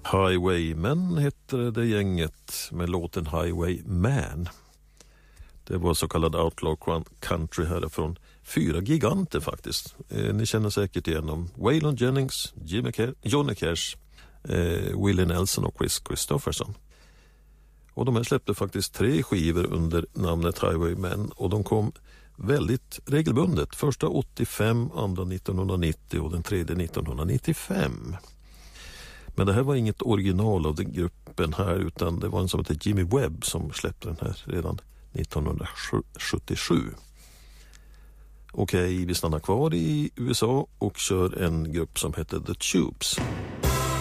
Highwaymen hette det gänget med låten Highwayman. Det var så kallad outlaw country härifrån. 4 giganter faktiskt. Ni känner säkert igen dem. Waylon Jennings, Johnny Cash, Willie Nelson och Chris Christopherson. Och de här släppte faktiskt 3 skivor under namnet Highwaymen och de kom väldigt regelbundet. Första 85, andra 1990 och den tredje 1995. Men det här var inget original av den gruppen här, utan det var en som heter Jimmy Webb som släppte den här redan 1977. Okej, vi stannar kvar i USA och kör en grupp som heter The Tubes.